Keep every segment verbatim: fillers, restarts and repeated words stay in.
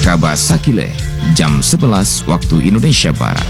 Kabar Sakile, jam sebelas waktu Indonesia Barat.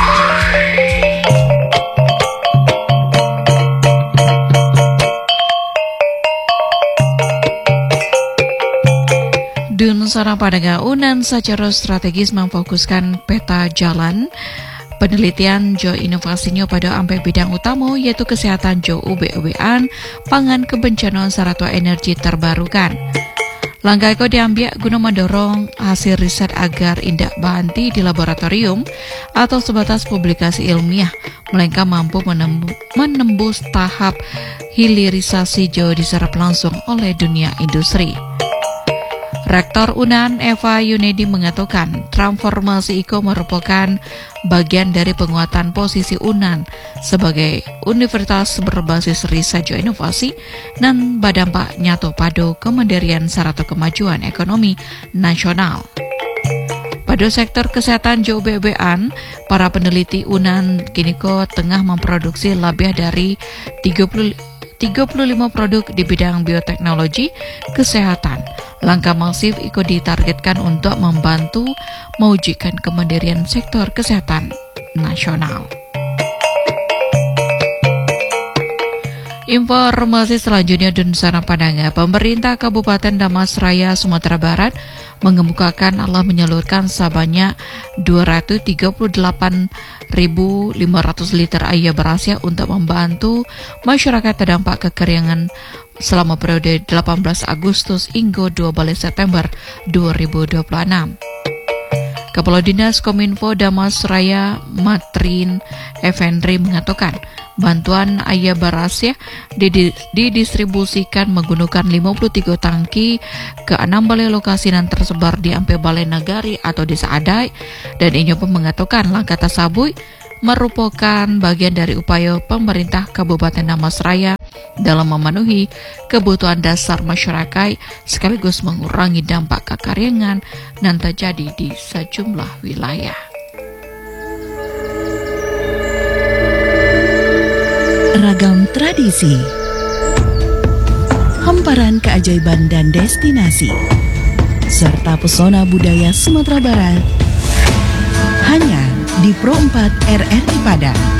Dunsara Padanga Unan secara strategis memfokuskan peta jalan penelitian jo inovasinya pada ampe bidang utama yaitu kesehatan jo U B U B-an, pangan kebencanaan sarata energi terbarukan. Langkah itu diambil guna mendorong hasil riset agar indak berhenti di laboratorium atau sebatas publikasi ilmiah, melainkan mampu menembu, menembus tahap hilirisasi jo diserap langsung oleh dunia industri. Rektor Unan Eva Yunedi mengatakan transformasi I K O merupakan bagian dari penguatan posisi Unan sebagai universitas berbasis riset dan inovasi dan berdampak nyata pada kemandirian serta kemajuan ekonomi nasional. Pada sektor kesehatan U B U-an, para peneliti Unan kini ko tengah memproduksi lebih dari tiga puluh lima produk di bidang bioteknologi kesehatan. Langkah masif I K O ditargetkan untuk membantu mewujudkan kemandirian sektor kesehatan nasional. Informasi selanjutnya Dunsara Padanga, pemerintah Kabupaten Damasraya, Sumatera Barat mengemukakan telah menyalurkan sebanyak dua ratus tiga puluh delapan ribu lima ratus liter air beras untuk membantu masyarakat terdampak kekeringan selama periode delapan belas Agustus hingga dua belas September dua ribu dua puluh enam. Kepala Dinas Kominfo Damasraya Matrin Effendri mengatakan bantuan air beras ya didistribusikan menggunakan lima puluh tiga tangki ke enam balai lokasi yang tersebar di ampe balai nagari atau desa adai, dan ini pun mengatakan langkah tersebut merupakan bagian dari upaya pemerintah Kabupaten Damasraya dalam memenuhi kebutuhan dasar masyarakat sekaligus mengurangi dampak kekeringan yang terjadi di sejumlah wilayah. Ragam tradisi, hamparan keajaiban dan destinasi, serta pesona budaya Sumatera Barat hanya di Pro empat R R I Padang.